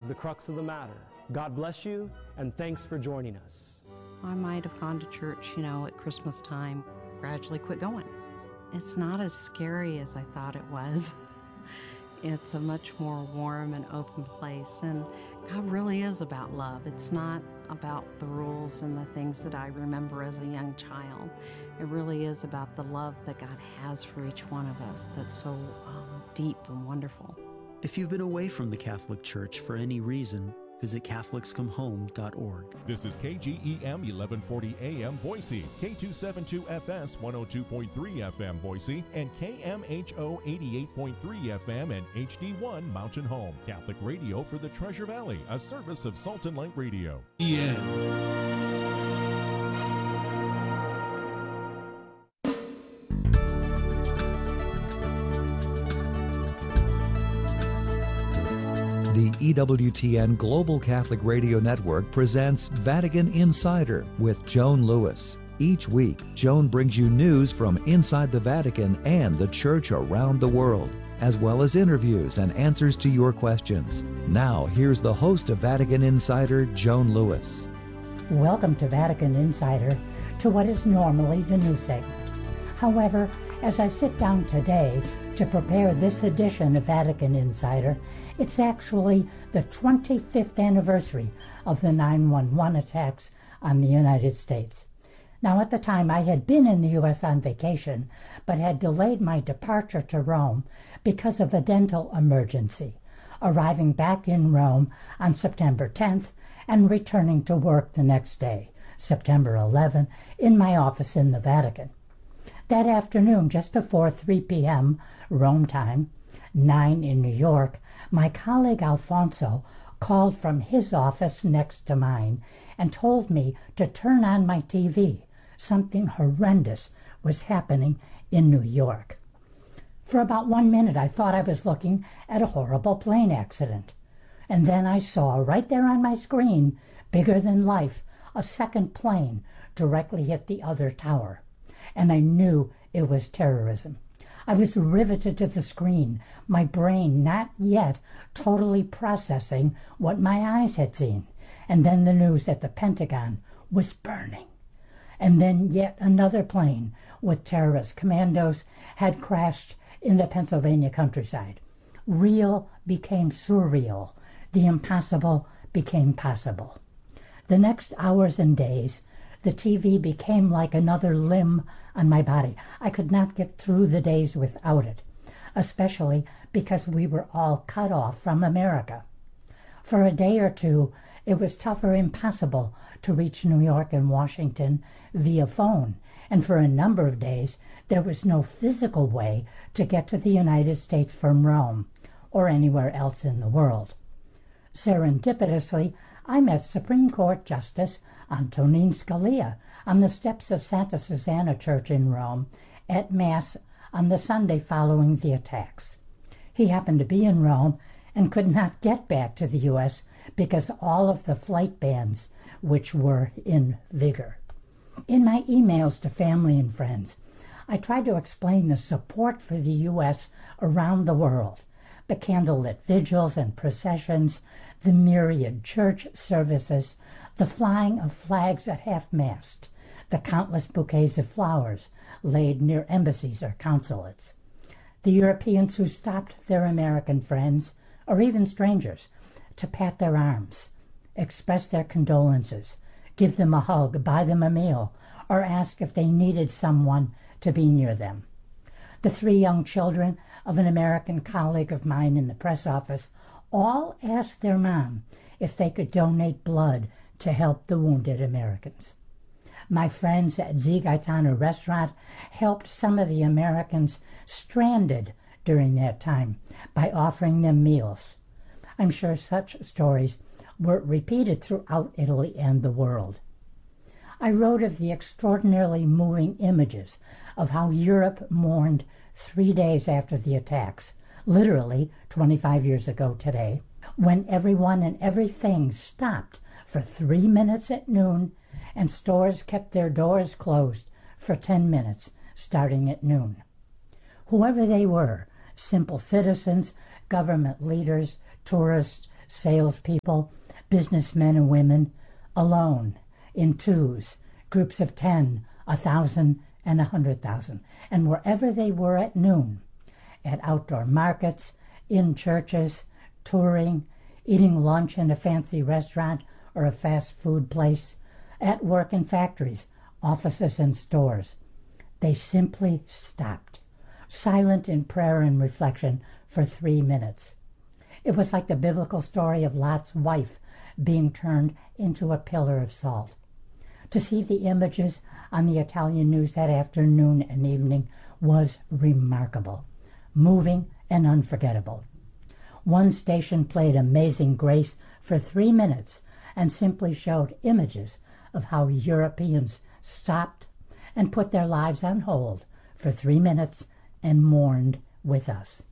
the crux of the matter. God bless you, and thanks for joining us. I might have gone to church, at Christmas time, gradually quit going. It's not as scary as I thought it was. It's a much more warm and open place, and God really is about love. It's not about the rules and the things that I remember as a young child. It really is about the love that God has for each one of us that's so deep and wonderful. If you've been away from the Catholic Church for any reason, visit CatholicsComeHome.org. This is KGEM 1140 AM Boise, K272FS 102.3 FM Boise, and KMHO 88.3 FM and HD1 Mountain Home. Catholic radio for the Treasure Valley, a service of Salt and Light Radio. The EWTN Global Catholic Radio Network presents Vatican Insider with Joan Lewis. Each week, Joan brings you news from inside the Vatican and the Church around the world, as well as interviews and answers to your questions. Now, here's the host of Vatican Insider, Joan Lewis. Welcome to Vatican Insider, to what is normally the news segment. However, as I sit down today to prepare this edition of Vatican Insider, it's actually the 25th anniversary of the 9/11 attacks on the United States. Now, at the time, I had been in the U.S. on vacation, but had delayed my departure to Rome because of a dental emergency, arriving back in Rome on September 10th and returning to work the next day, September 11, in my office in the Vatican. That afternoon, just before 3 p.m. Rome time, 9 in New York, my colleague Alfonso called from his office next to mine and told me to turn on my TV. Something horrendous was happening in New York. For about 1 minute, I thought I was looking at a horrible plane accident. And then I saw right there on my screen, bigger than life, a second plane directly hit the other tower. And I knew it was terrorism. I was riveted to the screen, my brain not yet totally processing what my eyes had seen. And then the news that the Pentagon was burning. And then yet another plane with terrorist commandos had crashed in the Pennsylvania countryside. Real became surreal. The impossible became possible. The next hours and days, the TV became like another limb on my body. I could not get through the days without it, especially because we were all cut off from America. For a day or two, it was tough or impossible to reach New York and Washington via phone, and for a number of days, there was no physical way to get to the United States from Rome or anywhere else in the world. Serendipitously, I met Supreme Court Justice Antonin Scalia on the steps of Santa Susanna Church in Rome at Mass on the Sunday following the attacks. He happened to be in Rome and could not get back to the U.S. because all of the flight bans which were in vigor. In my emails to family and friends, I tried to explain the support for the U.S. around the world, the candlelit vigils and processions, the myriad church services, the flying of flags at half-mast, the countless bouquets of flowers laid near embassies or consulates, the Europeans who stopped their American friends, or even strangers, to pat their arms, express their condolences, give them a hug, buy them a meal, or ask if they needed someone to be near them. The 3 young children of an American colleague of mine in the press office all asked their mom if they could donate blood to help the wounded Americans. My friends at Z Gaetano restaurant helped some of the Americans stranded during that time by offering them meals. I'm sure such stories were repeated throughout Italy and the world. I wrote of the extraordinarily moving images of how Europe mourned 3 days after the attacks, literally 25 years ago today, when everyone and everything stopped for 3 minutes at noon and stores kept their doors closed for 10 minutes starting at noon. Whoever they were, simple citizens, government leaders, tourists, salespeople, businessmen and women, alone, in twos, groups of 10, 1,000, and 100,000, and wherever they were at noon, at outdoor markets, in churches, touring, eating lunch in a fancy restaurant or a fast food place, at work in factories, offices, and stores. They simply stopped, silent in prayer and reflection for 3 minutes. It was like the biblical story of Lot's wife being turned into a pillar of salt. To see the images on the Italian news that afternoon and evening was remarkable, moving and unforgettable. One station played Amazing Grace for 3 minutes and simply showed images of how Europeans stopped and put their lives on hold for 3 minutes and mourned with us.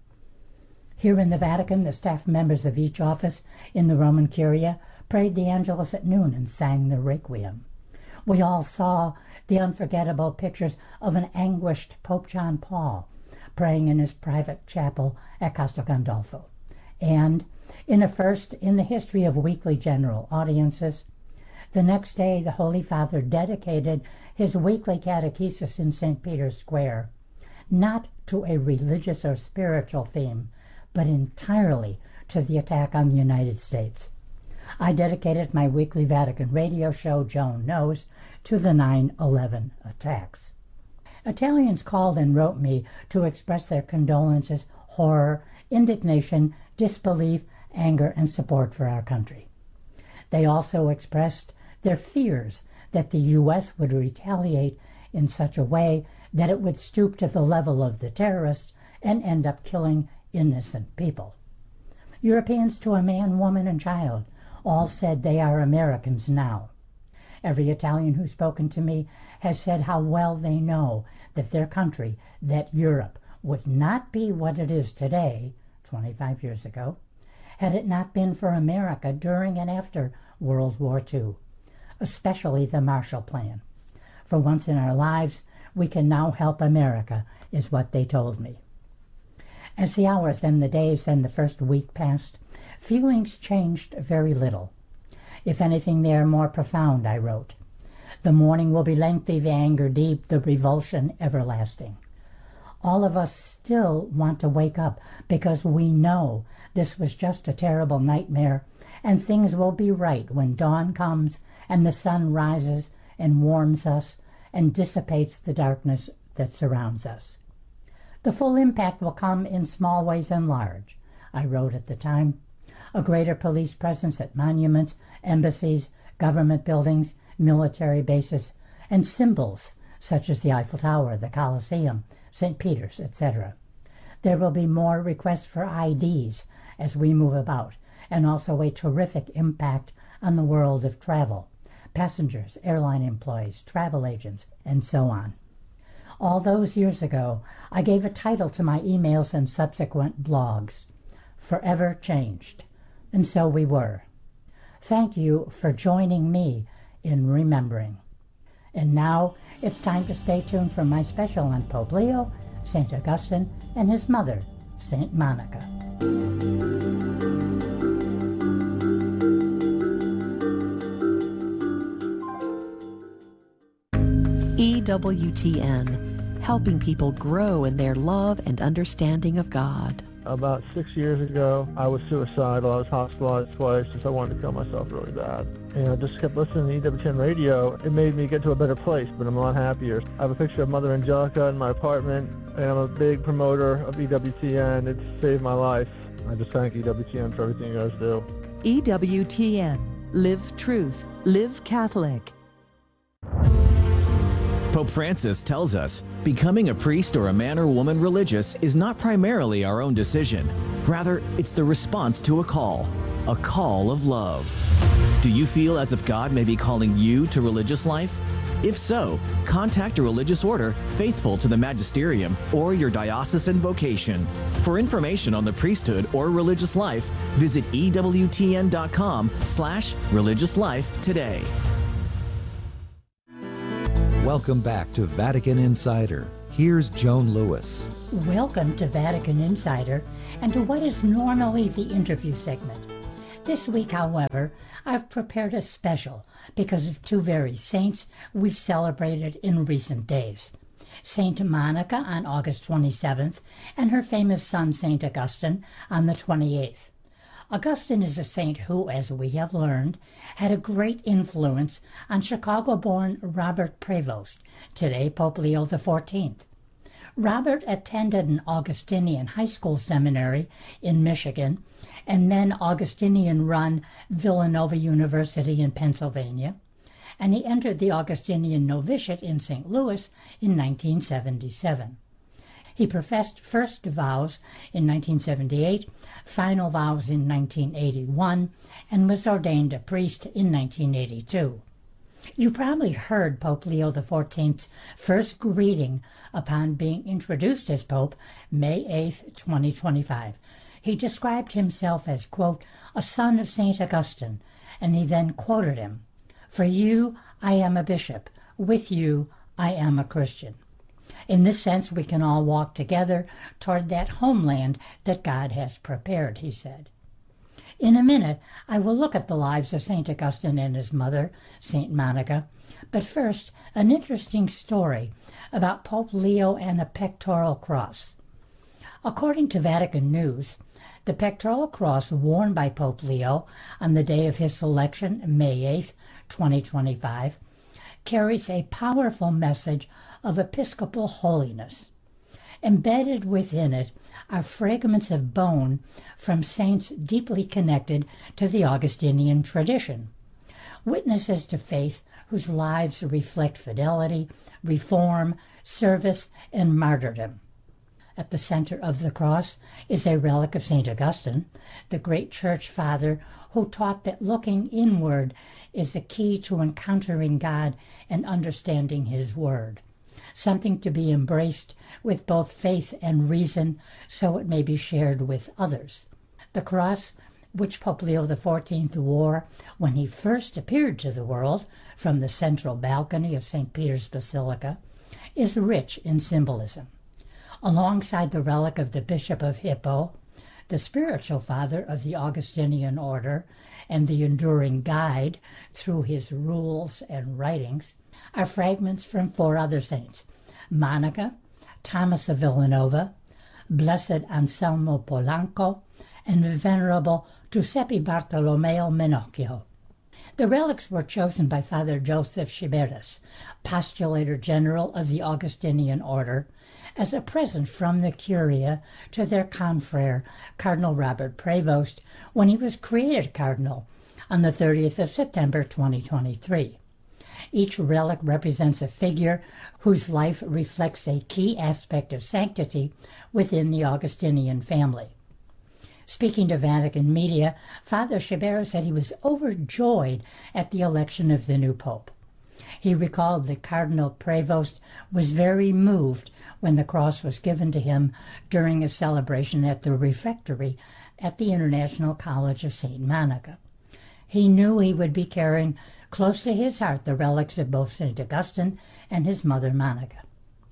Here in the Vatican, the staff members of each office in the Roman Curia prayed the Angelus at noon and sang the Requiem. We all saw the unforgettable pictures of an anguished Pope John Paul praying in his private chapel at Castel Gandolfo. And in a first in the history of weekly general audiences, the next day the Holy Father dedicated his weekly catechesis in St. Peter's Square, not to a religious or spiritual theme, but entirely to the attack on the United States. I dedicated my weekly Vatican radio show, Joan Knows, to the 9/11 attacks. Italians called and wrote me to express their condolences, horror, indignation, disbelief, anger, and support for our country. They also expressed their fears that the U.S. would retaliate in such a way that it would stoop to the level of the terrorists and end up killing innocent people. Europeans, to a man, woman, and child, all said they are Americans now. Every Italian who's spoken to me has said how well they know that their country, that Europe, would not be what it is today, 25 years ago, had it not been for America during and after World War II, especially the Marshall Plan. For once in our lives, we can now help America, is what they told me. As the hours, then the days, then the first week passed, feelings changed very little. If anything, they are more profound, I wrote. The mourning will be lengthy, the anger deep, the revulsion everlasting. All of us still want to wake up because we know this was just a terrible nightmare, and things will be right when dawn comes and the sun rises and warms us and dissipates the darkness that surrounds us. The full impact will come in small ways and large, I wrote at the time. A greater police presence at monuments, embassies, government buildings, military bases, and symbols such as the Eiffel Tower, the Colosseum, St. Peter's, etc. There will be more requests for IDs as we move about, and also a terrific impact on the world of travel, passengers, airline employees, travel agents, and so on. All those years ago, I gave a title to my emails and subsequent blogs, Forever Changed, and so we were. Thank you for joining me in remembering. And now it's time to stay tuned for my special on Pope Leo, St. Augustine, and his mother, St. Monica. EWTN, helping people grow in their love and understanding of God. About 6 years ago, I was suicidal. I was hospitalized twice because I wanted to kill myself really bad. And I just kept listening to EWTN radio. It made me get to a better place, but I'm a lot happier. I have a picture of Mother Angelica in my apartment, and I'm a big promoter of EWTN. It's saved my life. I just thank EWTN for everything you guys do. EWTN, live truth, live Catholic. Pope Francis tells us, becoming a priest or a man or woman religious is not primarily our own decision. Rather, it's the response to a call of love. Do you feel as if God may be calling you to religious life? If so, contact a religious order faithful to the magisterium or your diocesan vocation. For information on the priesthood or religious life, visit EWTN.com/religious life today. Welcome back to Vatican Insider. Here's Joan Lewis. Welcome to Vatican Insider and to what is normally the interview segment. This week, however, I've prepared a special because of two very saints we've celebrated in recent days. Saint Monica on August 27th and her famous son Saint Augustine on the 28th. Augustine is a saint who, as we have learned, had a great influence on Chicago-born Robert Prevost, today Pope Leo XIV. Robert attended an Augustinian high school seminary in Michigan and then Augustinian-run Villanova University in Pennsylvania, and he entered the Augustinian novitiate in St. Louis in 1977. He professed first vows in 1978, final vows in 1981, and was ordained a priest in 1982. You probably heard Pope Leo XIV's first greeting upon being introduced as Pope May 8, 2025. He described himself as, quote, a son of St. Augustine, and he then quoted him, "For you I am a bishop, with you I am a Christian." In this sense, we can all walk together toward that homeland that God has prepared, he said. In a minute, I will look at the lives of St. Augustine and his mother, St. Monica. But first, an interesting story about Pope Leo and a pectoral cross. According to Vatican News, the pectoral cross worn by Pope Leo on the day of his selection, May 8, 2025, carries a powerful message of episcopal holiness. Embedded within it are fragments of bone from saints deeply connected to the Augustinian tradition, witnesses to faith whose lives reflect fidelity, reform, service, and martyrdom. At the center of the cross is a relic of St. Augustine, the great church father who taught that looking inward is the key to encountering God and understanding his word, something to be embraced with both faith and reason so it may be shared with others. The cross, which Pope Leo XIV wore when he first appeared to the world from the central balcony of St. Peter's Basilica, is rich in symbolism. Alongside the relic of the Bishop of Hippo, the spiritual father of the Augustinian order and the enduring guide through his rules and writings, are fragments from four other saints: Monica, Thomas of Villanova, Blessed Anselmo Polanco, and Venerable Giuseppe Bartolomeo Menocchio. The relics were chosen by Father Joseph Chiberas, postulator general of the Augustinian order, as a present from the Curia to their confrere, Cardinal Robert Prevost, when he was created cardinal on the 30th of September 2023. Each relic represents a figure whose life reflects a key aspect of sanctity within the Augustinian family. Speaking to Vatican media, Father Chiberas said he was overjoyed at the election of the new pope. He recalled that Cardinal Prevost was very moved when the cross was given to him during a celebration at the refectory at the International College of St. Monica. He knew he would be carrying close to his heart the relics of both St. Augustine and his mother Monica.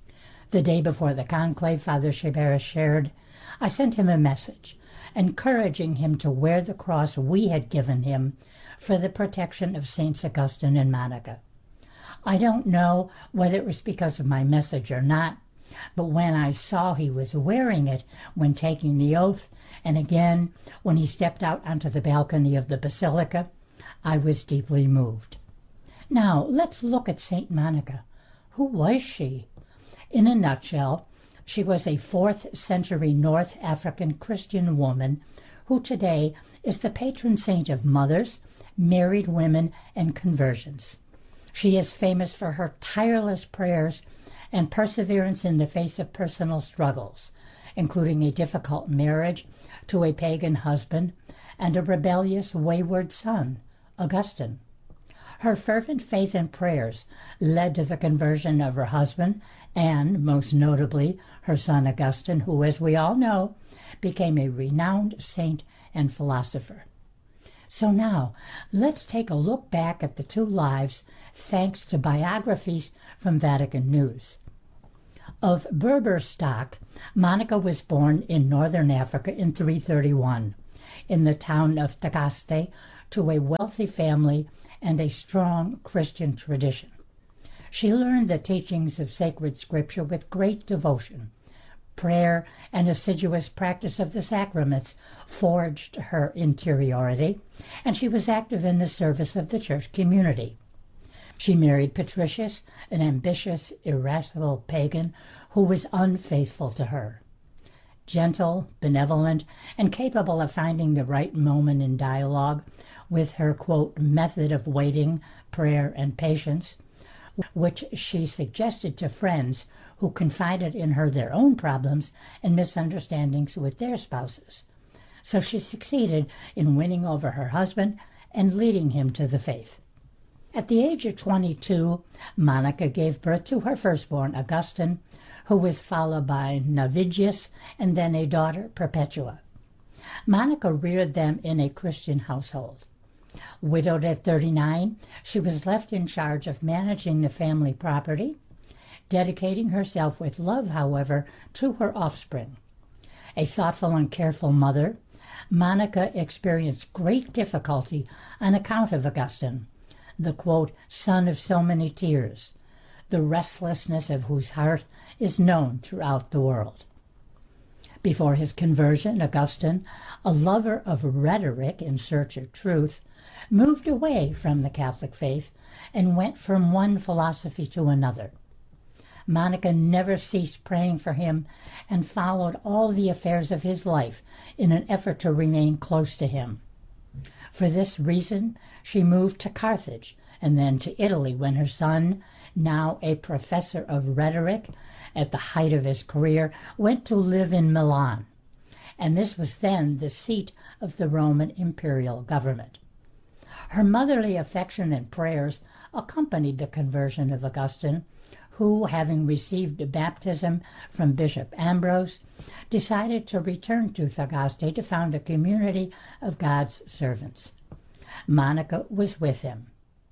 The day before the conclave, Father Chiberas shared, "I sent him a message, encouraging him to wear the cross we had given him for the protection of Saints Augustine and Monica. I don't know whether it was because of my message or not, but when I saw he was wearing it when taking the oath, and again when he stepped out onto the balcony of the Basilica, I was deeply moved." Now, let's look at St. Monica. Who was she? In a nutshell, she was a 4th century North African Christian woman who today is the patron saint of mothers, married women, and conversions. She is famous for her tireless prayers and perseverance in the face of personal struggles, including a difficult marriage to a pagan husband and a rebellious, wayward son, Augustine. Her fervent faith and prayers led to the conversion of her husband and, most notably, her son Augustine, who, as we all know, became a renowned saint and philosopher. So now, let's take a look back at the two lives thanks to biographies from Vatican News. Of Berber stock, Monica was born in northern Africa in 331. in the town of Tagaste to a wealthy family and a strong Christian tradition. She learned the teachings of sacred scripture with great devotion. Prayer and assiduous practice of the sacraments forged her interiority, and she was active in the service of the church community. She married Patricius, an ambitious, irascible pagan who was unfaithful to her. Gentle, benevolent, and capable of finding the right moment in dialogue with her, quote, method of waiting, prayer, and patience, which she suggested to friends who confided in her their own problems and misunderstandings with their spouses. So she succeeded in winning over her husband and leading him to the faith. At the age of 22, Monica gave birth to her firstborn, Augustine, who was followed by Navigius and then a daughter, Perpetua. Monica reared them in a Christian household. Widowed at 39, she was left in charge of managing the family property, dedicating herself with love, however, to her offspring. A thoughtful and careful mother, Monica experienced great difficulty on account of Augustine, the, quote, son of so many tears, the restlessness of whose heart is known throughout the world. Before his conversion, Augustine, a lover of rhetoric in search of truth, moved away from the Catholic faith and went from one philosophy to another. Monica never ceased praying for him and followed all the affairs of his life in an effort to remain close to him. For this reason, she moved to Carthage and then to Italy when her son, now a professor of rhetoric at the height of his career, went to live in Milan. And this was then the seat of the Roman imperial government. Her motherly affection and prayers accompanied the conversion of Augustine, who, having received baptism from Bishop Ambrose, decided to return to Tagaste to found a community of God's servants. Monica was with him.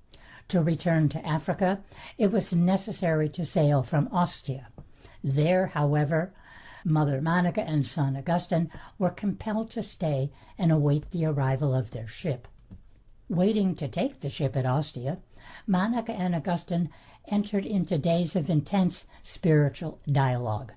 To return to Africa, it was necessary to sail from Ostia. There, however, Mother Monica and son Augustine were compelled to stay and await the arrival of their ship. Waiting to take the ship at Ostia, Monica and Augustine entered into days of intense spiritual dialogue.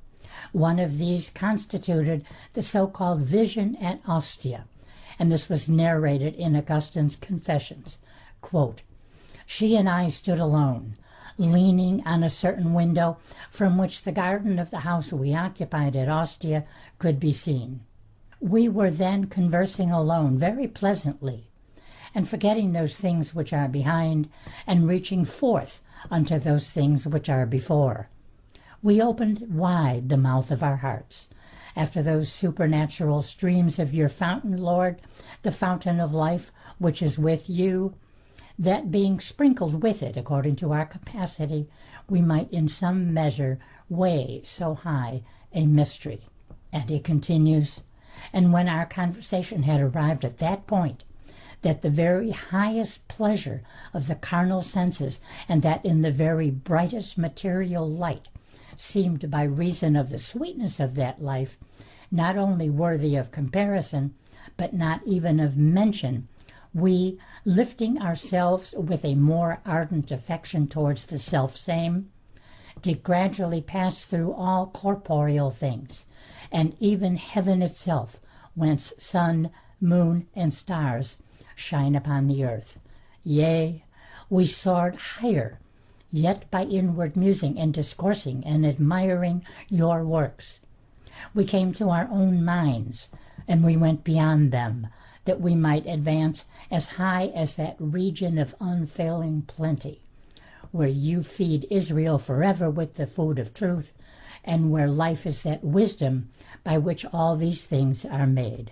One of these constituted the so-called vision at Ostia, and this was narrated in Augustine's Confessions. Quote, she and I stood alone, leaning on a certain window from which the garden of the house we occupied at Ostia could be seen. We were then conversing alone very pleasantly, and forgetting those things which are behind, and reaching forth unto those things which are before. We opened wide the mouth of our hearts, after those supernatural streams of your fountain, Lord, the fountain of life, which is with you, that being sprinkled with it according to our capacity, we might in some measure weigh so high a mystery. And he continues, and when our conversation had arrived at that point, that the very highest pleasure of the carnal senses, and that in the very brightest material light, seemed by reason of the sweetness of that life, not only worthy of comparison, but not even of mention, we, lifting ourselves with a more ardent affection towards the self-same, did gradually pass through all corporeal things, and even heaven itself, whence sun, moon, and stars shine upon the earth. Yea, we soared higher, yet by inward musing and discoursing and admiring your works. We came to our own minds, and we went beyond them, that we might advance as high as that region of unfailing plenty, where you feed Israel forever with the food of truth, and where life is that wisdom by which all these things are made.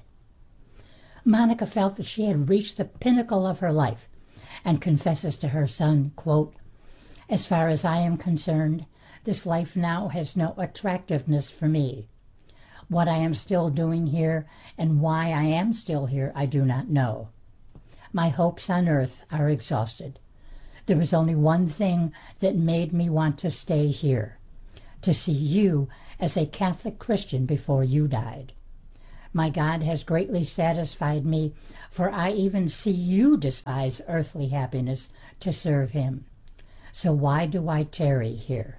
Monica felt that she had reached the pinnacle of her life, and confesses to her son, quote, as far as I am concerned, this life now has no attractiveness for me. What I am still doing here and why I am still here, I do not know. My hopes on earth are exhausted. There was only one thing that made me want to stay here, to see you as a Catholic Christian before you died. My God has greatly satisfied me, for I even see you despise earthly happiness to serve him. So why do I tarry here?"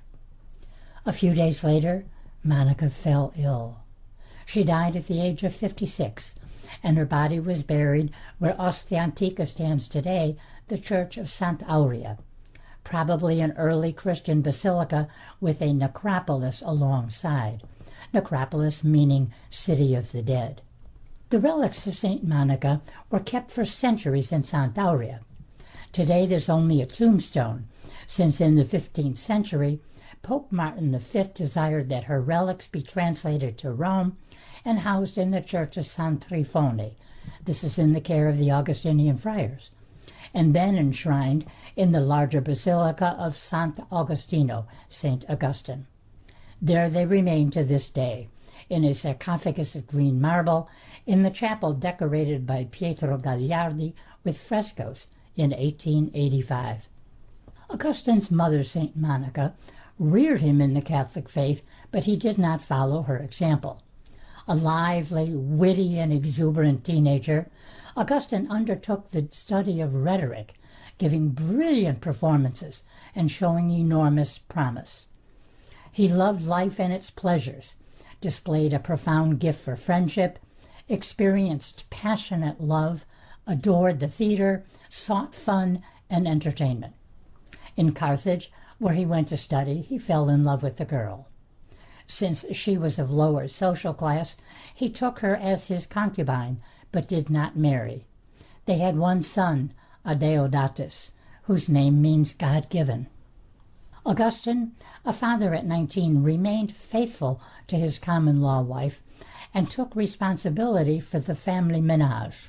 A few days later, Monica fell ill. She died at the age of 56, and her body was buried where Ostia Antica stands today, the Church of Santa Aurea, probably an early Christian basilica with a necropolis alongside. Necropolis meaning city of the dead. The relics of St. Monica were kept for centuries in Santa Aurea. Today there's only a tombstone, since in the 15th century, Pope Martin V desired that her relics be translated to Rome and housed in the Church of San Trifone. This is in the care of the Augustinian friars, and then enshrined in the larger basilica of Sant'Agostino, St. Augustine. There they remain to this day, in a sarcophagus of green marble, in the chapel decorated by Pietro Gagliardi with frescoes in 1885. Augustine's mother, St. Monica, reared him in the Catholic faith, but he did not follow her example. A lively, witty, and exuberant teenager, Augustine undertook the study of rhetoric, giving brilliant performances and showing enormous promise. He loved life and its pleasures, displayed a profound gift for friendship, experienced passionate love, adored the theater, sought fun and entertainment. In Carthage, where he went to study, he fell in love with the girl. Since she was of lower social class, he took her as his concubine, but did not marry. They had one son, Adeodatus, whose name means God-given. Augustine, a father at 19, remained faithful to his common-law wife and took responsibility for the family menage.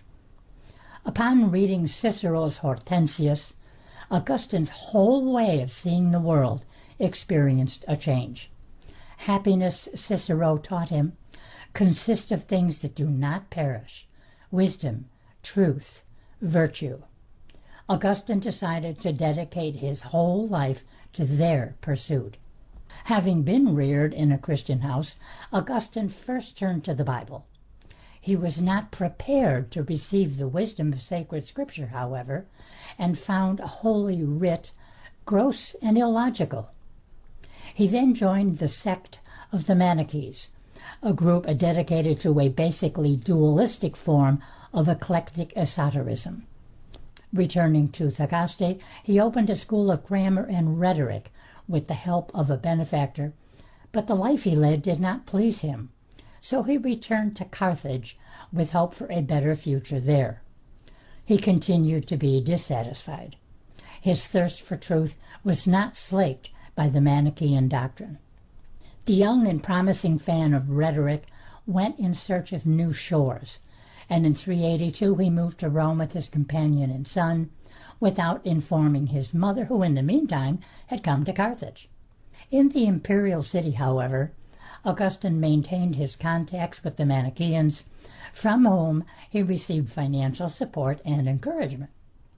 Upon reading Cicero's Hortensius, Augustine's whole way of seeing the world experienced a change. Happiness, Cicero taught him, consists of things that do not perish: wisdom, truth, virtue. Augustine decided to dedicate his whole life to their pursuit. Having been reared in a Christian house, Augustine first turned to the Bible. He was not prepared to receive the wisdom of sacred Scripture, however, and found Holy Writ gross and illogical. He then joined the sect of the Manichees, a group dedicated to a basically dualistic form of eclectic esotericism. Returning to Thagaste, he opened a school of grammar and rhetoric with the help of a benefactor, but the life he led did not please him, so he returned to Carthage with hope for a better future there. He continued to be dissatisfied. His thirst for truth was not slaked by the Manichaean doctrine. The young and promising fan of rhetoric went in search of new shores, and in 382 he moved to Rome with his companion and son, without informing his mother, who in the meantime had come to Carthage. In the imperial city, however, Augustine maintained his contacts with the Manichaeans, from whom he received financial support and encouragement.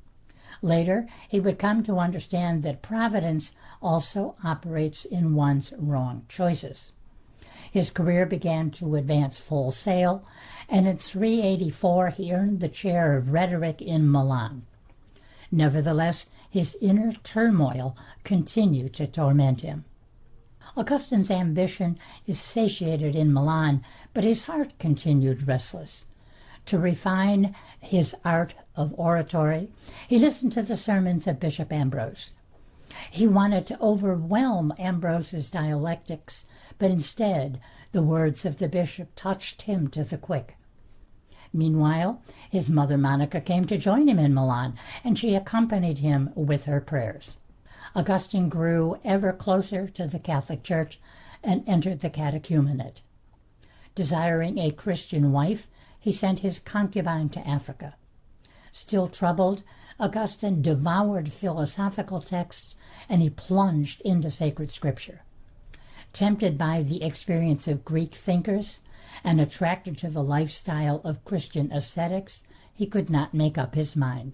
Later, he would come to understand that providence also operates in one's wrong choices. His career began to advance full sail, and in 384 he earned the chair of rhetoric in Milan. Nevertheless, his inner turmoil continued to torment him. Augustine's ambition is satiated in Milan, but his heart continued restless. To refine his art of oratory, he listened to the sermons of Bishop Ambrose. He wanted to overwhelm Ambrose's dialectics, but instead the words of the bishop touched him to the quick. Meanwhile, his mother Monica came to join him in Milan, and she accompanied him with her prayers. Augustine grew ever closer to the Catholic Church and entered the catechumenate. Desiring a Christian wife, he sent his concubine to Africa. Still troubled, Augustine devoured philosophical texts, and he plunged into sacred scripture. Tempted by the experience of Greek thinkers and attracted to the lifestyle of Christian ascetics, he could not make up his mind.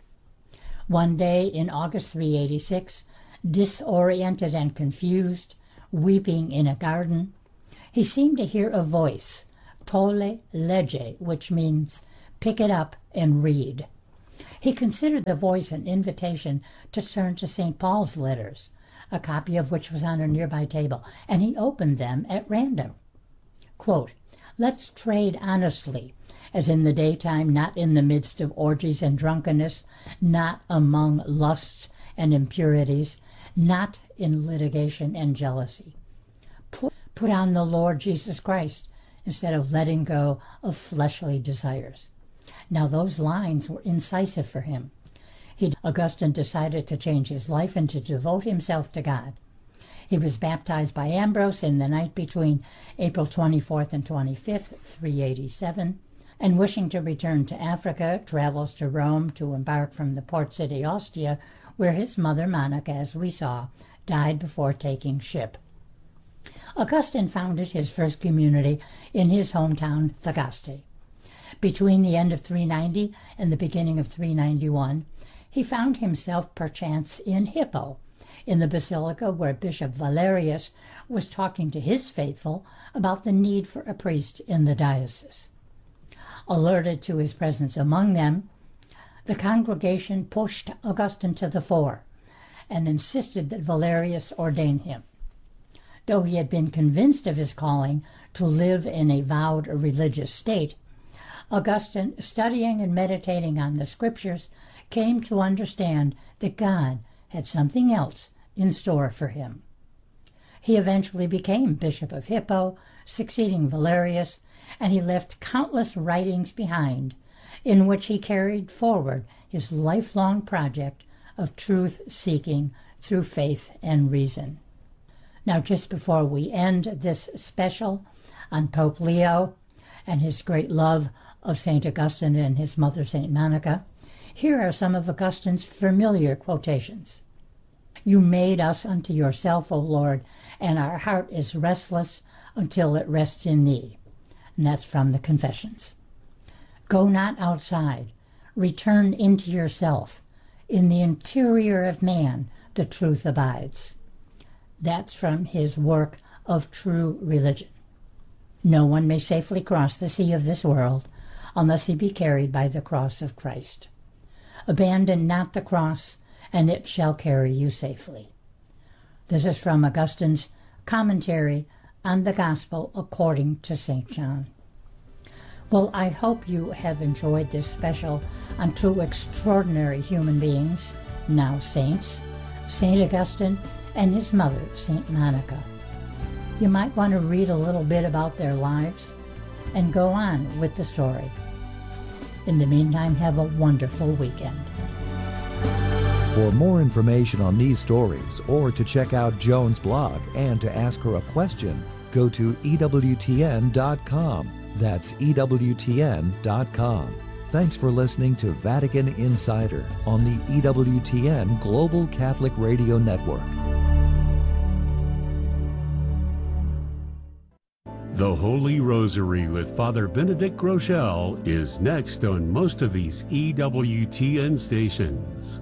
One day in August 386, disoriented and confused, weeping in a garden, he seemed to hear a voice tolle lege, which means pick it up and read. He considered the voice an invitation to turn to St. Paul's letters, a copy of which was on a nearby table, and he opened them at random. Quote, "Let's trade honestly, as in the daytime, not in the midst of orgies and drunkenness, not among lusts and impurities, not in litigation and jealousy. Put on the Lord Jesus Christ instead of letting go of fleshly desires." Now those lines were incisive for him. Augustine decided to change his life and to devote himself to God. He was baptized by Ambrose in the night between April 24th and 25th, 387, and wishing to return to Africa, travels to Rome to embark from the port city Ostia, where his mother Monica, as we saw, died before taking ship. Augustine founded his first community in his hometown, Thagaste. Between the end of 390 and the beginning of 391, he found himself perchance in Hippo, in the basilica where Bishop Valerius was talking to his faithful about the need for a priest in the diocese. Alerted to his presence among them, the congregation pushed Augustine to the fore and insisted that Valerius ordain him. Though he had been convinced of his calling to live in a vowed religious state, Augustine, studying and meditating on the Scriptures, came to understand that God had something else in store for him. He eventually became Bishop of Hippo, succeeding Valerius, and he left countless writings behind in which he carried forward his lifelong project of truth-seeking through faith and reason. Now, just before we end this special on Pope Leo and his great love of St. Augustine and his mother, St. Monica, here are some of Augustine's familiar quotations. "You made us unto yourself, O Lord, and our heart is restless until it rests in thee." And that's from the Confessions. "Go not outside, return into yourself. In the interior of man the truth abides." That's from his work of True Religion. "No one may safely cross the sea of this world unless he be carried by the cross of Christ. Abandon not the cross, and it shall carry you safely." This is from Augustine's commentary on the Gospel according to St. John. Well, I hope you have enjoyed this special on two extraordinary human beings, now saints, St. Augustine and his mother, St. Monica. You might want to read a little bit about their lives and go on with the story. In the meantime, have a wonderful weekend. For more information on these stories or to check out Joan's blog and to ask her a question, go to EWTN.com. That's EWTN.com. Thanks for listening to Vatican Insider on the EWTN Global Catholic Radio Network. The Holy Rosary with Father Benedict Groeschel is next on most of these EWTN stations.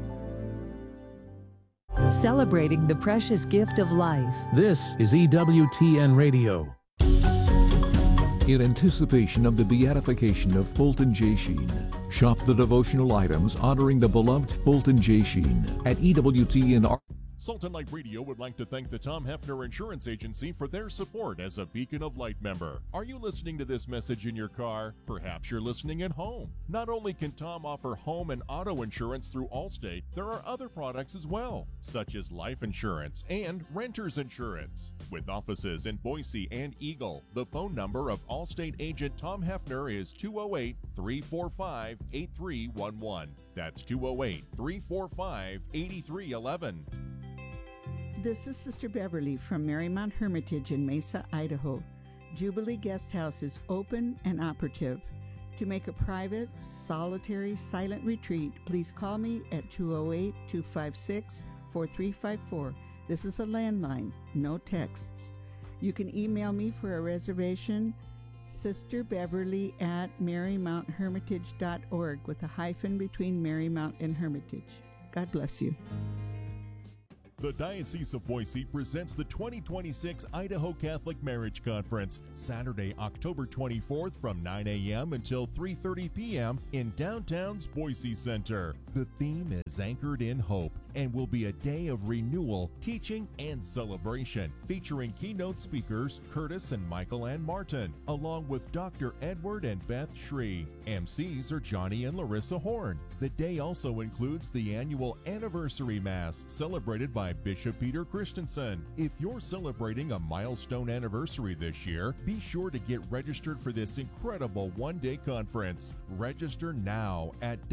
Celebrating the precious gift of life. This is EWTN Radio. In anticipation of the beatification of Fulton J. Sheen, shop the devotional items honoring the beloved Fulton J. Sheen at EWTN. Salt and Light Radio would like to thank the Tom Hefner Insurance Agency for their support as a Beacon of Light member. Are you listening to this message in your car? Perhaps you're listening at home. Not only can Tom offer home and auto insurance through Allstate, there are other products as well, such as life insurance and renter's insurance. With offices in Boise and Eagle, the phone number of Allstate agent Tom Hefner is 208-345-8311. That's 208-345-8311. This is Sister Beverly from Marymount Hermitage in Mesa, Idaho. Jubilee Guest House is open and operative. To make a private, solitary, silent retreat, please call me at 208-256-4354. This is a landline, no texts. You can email me for a reservation, sisterbeverly@marymounthermitage.org with a hyphen between Marymount and Hermitage. God bless you. The Diocese of Boise presents the 2026 Idaho Catholic Marriage Conference, Saturday, October 24th from 9 a.m. until 3:30 p.m. in downtown's Boise Center. The theme is Anchored in Hope and will be a day of renewal, teaching, and celebration, featuring keynote speakers Curtis and Michael Ann Martin, along with Dr. Edward and Beth Shree. MCs are Johnny and Larissa Horn. The day also includes the annual Anniversary Mass, celebrated by Bishop Peter Christensen. If you're celebrating a milestone anniversary this year, be sure to get registered for this incredible one-day conference. Register now at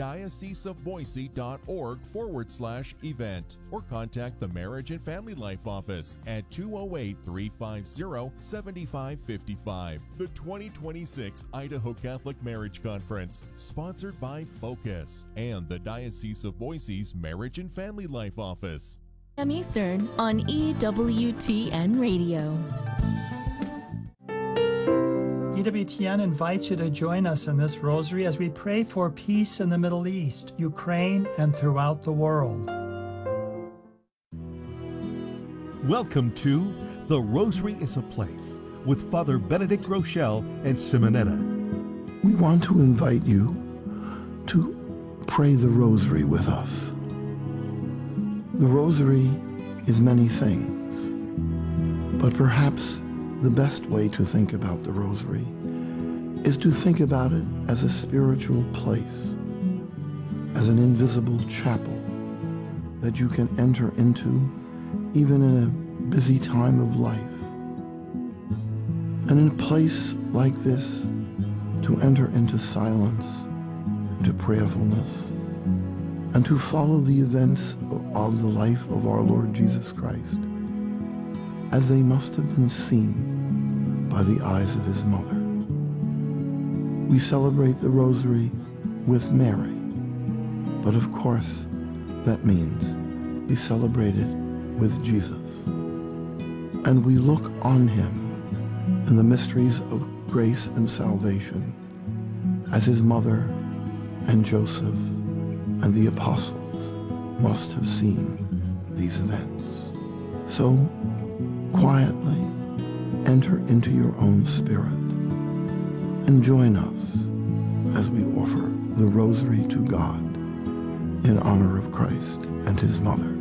dioceseofboise.org/event or contact the Marriage and Family Life Office at 208-350-7555. The 2026 Idaho Catholic Marriage Conference, sponsored by Focus and the Diocese of Boise's Marriage and Family Life Office. Eastern on EWTN Radio. EWTN invites you to join us in this rosary as we pray for peace in the Middle East, Ukraine, and throughout the world. Welcome to The Rosary is a Place with Father Benedict Groeschel and Simonetta. We want to invite you to pray the rosary with us. The rosary is many things, but perhaps the best way to think about the rosary is to think about it as a spiritual place, as an invisible chapel that you can enter into even in a busy time of life. And in a place like this, to enter into silence, into prayerfulness, and to follow the events of the life of our Lord Jesus Christ as they must have been seen by the eyes of his mother. We celebrate the rosary with Mary, but of course that means we celebrate it with Jesus. And we look on him in the mysteries of grace and salvation as his mother and Joseph and the apostles must have seen these events. So, quietly enter into your own spirit and join us as we offer the rosary to God in honor of Christ and his mother.